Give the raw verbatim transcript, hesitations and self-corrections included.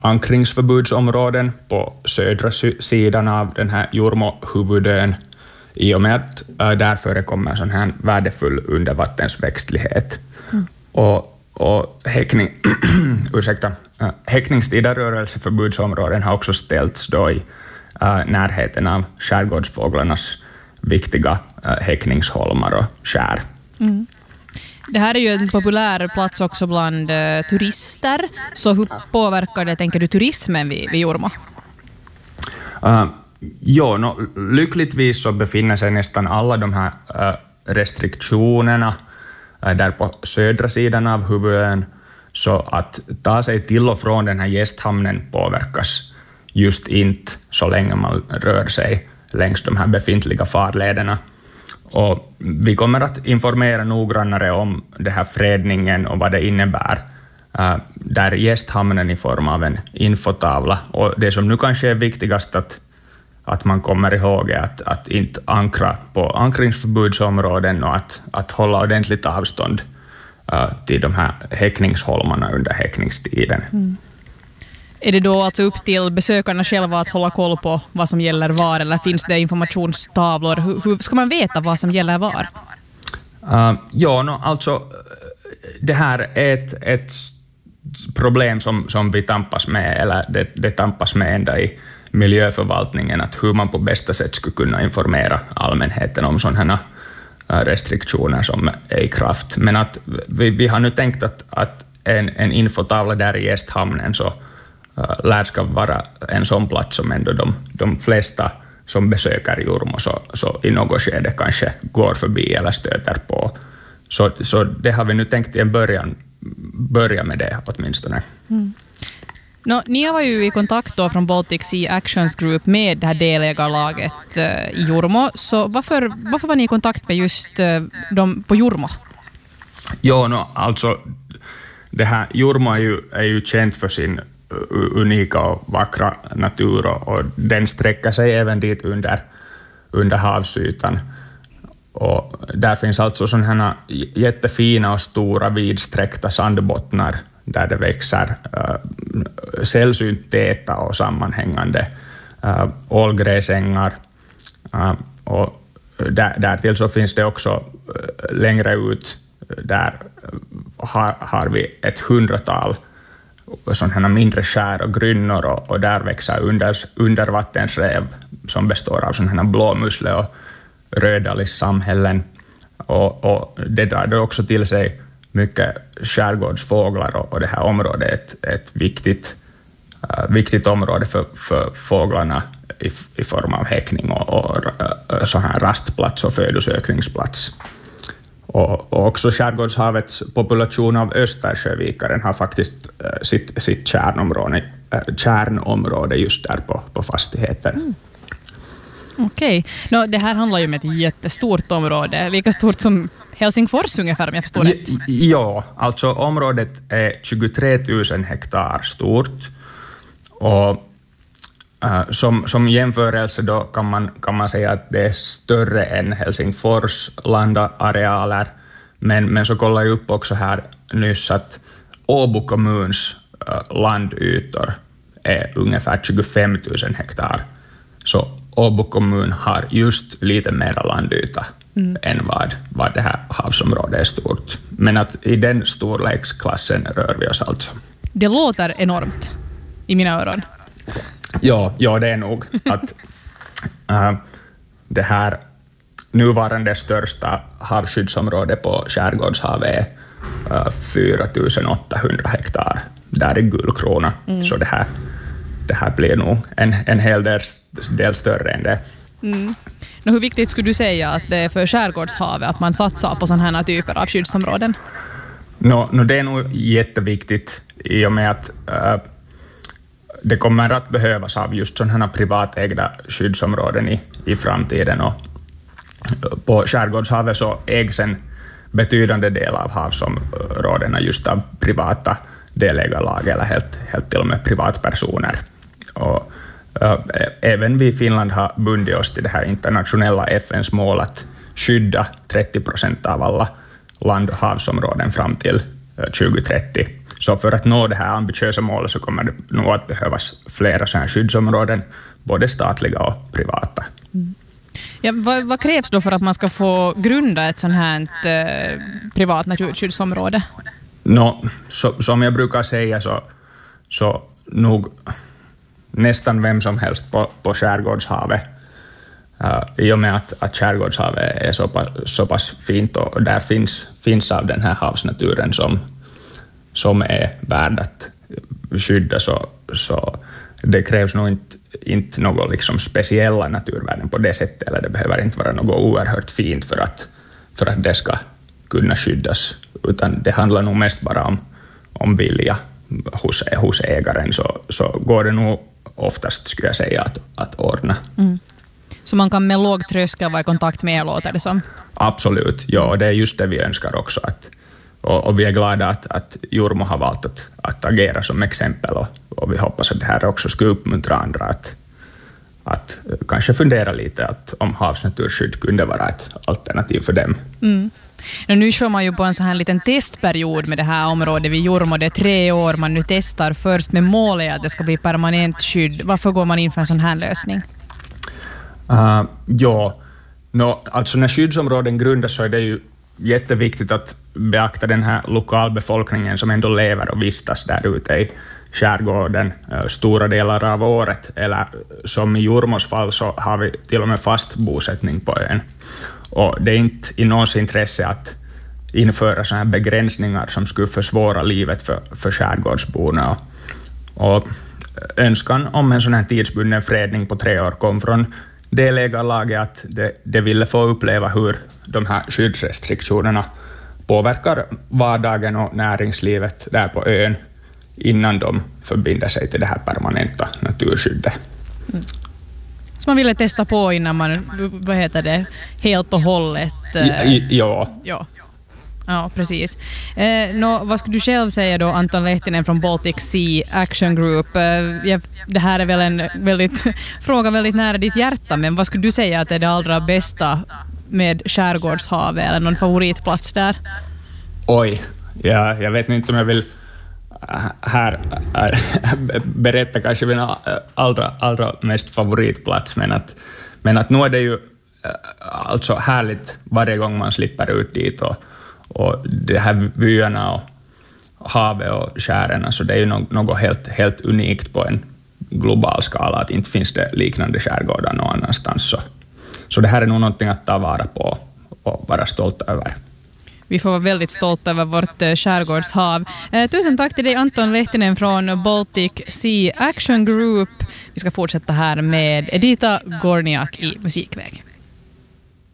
ankringsförbudsområden på södra sidan av den här Jormo-huvudön i och med att äh, där förekommer sån här värdefull undervattensväxtlighet. Mm. Och, och häckning, ursäkta, äh, häckningstida rörelseförbudsområden har också ställts då i äh, närheten av skärgårdsfåglarnas viktiga äh, häckningsholmar och skär. Mm. Det här är ju en populär plats också bland uh, turister. Så hur påverkar det, tänker du, turismen vid, vid Jormo? Uh, ja, no, lyckligtvis så befinner sig nästan alla de här uh, restriktionerna uh, där på södra sidan av huvudön, så att ta sig till och från den här gästhamnen påverkas just inte så länge man rör sig längs de här befintliga farlederna. Och vi kommer att informera noggrannare om det här fredningen och vad det innebär. Uh, där gästhamnen i form av en infotavla. Och det som nu kanske är viktigast att, att man kommer ihåg är att, att inte ankra på ankringsförbudsområden och att, att hålla ordentligt avstånd uh, till de här häckningsholmarna under häckningstiden. Mm. Är det då alltså upp till besökarna själva att hålla koll på vad som gäller var, eller finns det informationstavlor? Hur, hur ska man veta vad som gäller var? Uh, ja, no, alltså det här är ett, ett problem som, som vi tampas med, eller det, det tampas med ända i miljöförvaltningen, att hur man på bästa sätt skulle kunna informera allmänheten om sådana restriktioner som är i kraft. Men att vi, vi har nu tänkt att, att en, en infotavla där i gästhamnen så uh, lär ska vara en sån plats som ändå de, de flesta som besöker Jormo så, så i något skede kanske går förbi eller stöter på. Så, så det har vi nu tänkt i en början, börja med det åtminstone. Mm. No, ni var ju i kontakt då från Baltic Sea Actions Group med det här delägarlaget uh, i Jormo. Så varför, varför var ni i kontakt med just uh, dem på Jormo? Ja, no, alltså det här Jormo är ju, är ju känt för sin unika och vackra natur och, och den sträcker sig även dit under, under havsytan. Och där finns alltså sådana jättefina och stora vidsträckta sandbottnar där det växer äh, sällsynt täta och sammanhängande äh, ålgräsängar. Äh, och där, därtill så finns det också äh, längre ut, där har, har vi ett hundratal sådana mindre skär och grynnor och, och där växer under, undervattensräv som består av sådana blåmusle och rödalissamhällen. Och, och det drar då också till sig mycket skärgårdsfåglar och, och det här området är ett, ett viktigt, uh, viktigt område för, för fåglarna i, i form av häckning och, och uh, så här rastplats och födosökningsplats. Och, och också skärgårdshavets population av östersjövikaren har faktiskt uh, sitt, sitt kärnområde, uh, kärnområde just där på, på fastigheten. Mm. Okej. Okay. No, det här handlar ju om ett jättestort område, lika stort som Helsingfors ungefär, om jag förstår det. Ja, alltså området är tjugotre tusen hektar stort. Och äh, som, som jämförelse då kan man, kan man säga att det är större än Helsingfors landarealer. Men, men så kollar jag upp också här nyss att Åbo kommuns äh, landytor är ungefär tjugofem tusen hektar. Så Åbo kommun har just lite mera landyta mm. än vad, vad det här havsområdet är stort. Men att i den storleksklassen rör vi oss alltså. Det låter enormt i mina öron. Ja, ja det är nog att äh, det här nuvarande största havsskyddsområdet på skärgårdshavet är äh, fyra tusen åttahundra hektar där i Gullkrona. Mm. Så det här Det här blir nog en, en hel del, del större än det. Mm. No, hur viktigt skulle du säga att det är för skärgårdshavet att man satsar på sådana här typer av skyddsområden? No, no, det är nog jätteviktigt i och med att äh, det kommer att behövas av just sådana här privatägda skyddsområden i, i framtiden. Och på skärgårdshavet så ägs en betydande del av havsområdena just av privata delägarlag eller helt, helt till och med privatpersoner. Och, äh, även vi i Finland har bundit oss till det här internationella F N:s mål att skydda trettio procent av alla land- och havsområden fram till äh, tjugo trettio. Så för att nå det här ambitiösa målet så kommer det nog att behövas flera sådana skyddsområden, både statliga och privata. Mm. Ja, vad, vad krävs då för att man ska få grunda ett sådant här eh, privat naturskyddsområde? No, så, som jag brukar säga så, så nog nästan vem som helst på, på skärgårdshavet. Uh, I och med att, att skärgårdshavet är så pass, så pass fint och där finns, finns av den här havsnaturen som, som är värd att skydda, så, så det krävs nog inte, inte något liksom speciella naturvärden på det sättet, eller det behöver inte vara något oerhört fint för att, för att det ska kunna skyddas, utan det handlar nog mest bara om, om vilja hos, hos ägaren, så, så går det nog oftast, skulle jag säga, att, att ordna. Mm. Så man kan med låg tröskel vara i kontakt med er, låter det som? Absolut, ja, det är just det vi önskar också. Att, och, och vi är glada att, att Jurmo har valt att, att agera som exempel, och, och vi hoppas att det här också ska uppmuntra andra att, att kanske fundera lite att om havsnaturskydd kunde vara ett alternativ för dem. Mm. Nu kör man ju på en sån här liten testperiod med det här området vid Jurmo. Det är tre år man nu testar först med målet att det ska bli permanent skydd. Varför går man in för en sån här lösning? Uh, ja, no, alltså när skyddsområden grundas så är det ju jätteviktigt att beakta den här lokalbefolkningen som ändå lever och vistas där ute i skärgården uh, stora delar av året. Eller som i Jurmos fall så har vi till och med fast bosättning på ön. Och det är inte i någons intresse att införa sådana här begränsningar som skulle försvåra livet för, för skärgårdsborna. Och, och önskan om en sån här tidsbunden fredning på tre år kom från delägarlaget att det, det ville få uppleva hur de här skyddsrestriktionerna påverkar vardagen och näringslivet där på ön innan de förbinder sig till det här permanenta naturskyddet. Mm. Så man ville testa på innan man, vad heter det, helt och hållet... Eh, ja. ja. Ja, precis. Eh, nå, vad skulle du själv säga då, Anton Lehtinen från Baltic Sea Action Group? Eh, jag, det här är väl en väldigt, fråga väldigt nära ditt hjärta, men vad skulle du säga att är det allra bästa med skärgårdshavet, eller någon favoritplats där? Oj, ja, jag vet inte om jag vill här berätta kanske min allra, allra mest favoritplats, men att, men att nu är det ju alltså härligt varje gång man slipper ut dit, och, och det här vyerna och havet och skären, så det är ju något helt, helt unikt på en global skala, att inte finns det liknande skärgårdar någon annanstans. Så, så det här är nog någonting att ta vara på och vara stolt över. Vi får vara väldigt stolta över vårt skärgårdshav. Eh, tusen tack till dig, Anton Lehtinen från Baltic Sea Action Group. Vi ska fortsätta här med Edita Gorniak i Musikväg.